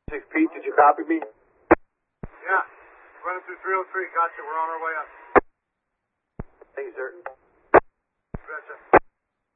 6 Pete, did you copy me? Yeah. Running through 303. Gotcha. We're on our way up. Thank you, sir. Gotcha.